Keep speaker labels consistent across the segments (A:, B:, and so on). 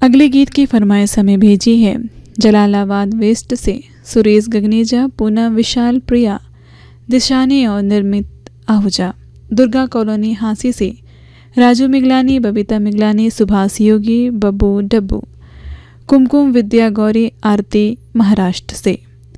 A: अगले गीत की फरमाइश हमें भेजी है जलालाबाद वेस्ट से सुरेश गगनेजा, पूना विशाल प्रिया, दिशानी और निर्मित आहूजा। दुर्गा कॉलोनी हांसी से राजू मिगलानी, बबीता मिगलानी, सुभाष योगी, बब्बू डब्बू। कुमकुम विद्या गौरी आरती महाराष्ट्र से।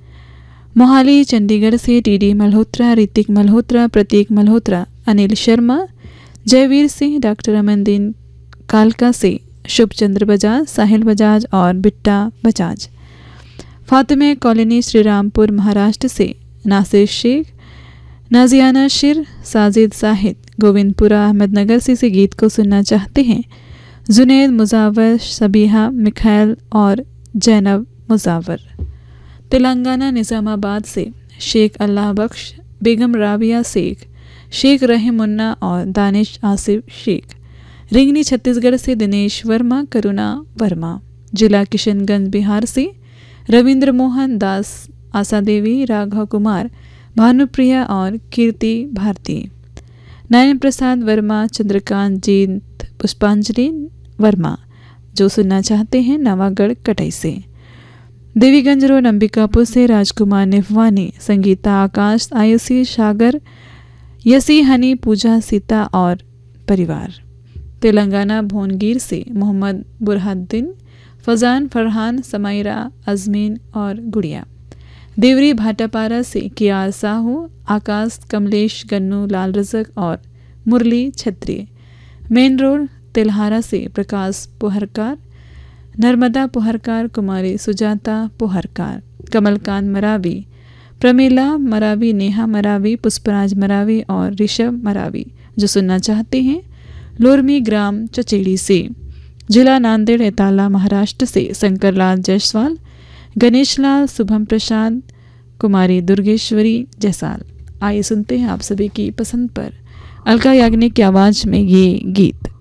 A: मोहाली चंडीगढ़ से टीडी मल्होत्रा, ऋतिक मल्होत्रा, प्रतीक मल्होत्रा, अनिल शर्मा, जयवीर सिंह, डॉक्टर अमनदीन कालका से शुभचंद्र बजाज, साहिल बजाज और बिट्टा बजाज। फातिमे कॉलोनी श्रीरामपुर महाराष्ट्र से नासिर शेख, नाजियाना शिर, साजिद साहिद, गोविंदपुरा अहमदनगर से गीत को सुनना चाहते हैं जुनैद मुजावर, सबीहा मिखाइल और जैनब मुजावर। तेलंगाना निज़ामाबाद से शेख अल्लाह बख्श, बेगम राबिया शेख, शेख रहीमुन्ना और दानिश आसिफ शेख। रिंगनी छत्तीसगढ़ से दिनेश वर्मा, करुणा वर्मा। जिला किशनगंज बिहार से रविंद्र मोहन दास, आशा देवी, राघव कुमार, भानुप्रिया और कीर्ति भारती। नयन प्रसाद वर्मा, चंद्रकांत जीत, पुष्पांजलि वर्मा जो सुनना चाहते हैं नवागढ़ कटई से। देवीगंज रोड अंबिकापुर से राजकुमार निफवानी, संगीता आकाश, आयुषी सागर, यसी हनी, पूजा सीता और परिवार। तेलंगाना भोनगिर से मोहम्मद बुरहानुद्दीन, फजान फरहान, समाइरा अजमीन और गुड़िया। देवरी भाटापारा से कियार साहू, आकाश, कमलेश, गन्नू, लाल रजक और मुरली छत्री। मेन रोड तिलहारा से प्रकाश पुहरकार, नर्मदा पुहरकार, कुमारी सुजाता पुहरकार, कमलकांत मरावी, प्रमीला मरावी, नेहा मरावी, पुष्पराज मरावी और ऋषभ मरावी जो सुनना चाहते हैं लोरमी ग्राम चचेड़ी से। जिला नांदेड़ एताला महाराष्ट्र से शंकरलाल जायसवाल, गणेशलाल, शुभम प्रसाद, कुमारी दुर्गेश्वरी जयसाल। आइए सुनते हैं आप सभी की पसंद पर अलका याग्निक की आवाज़ में ये गीत।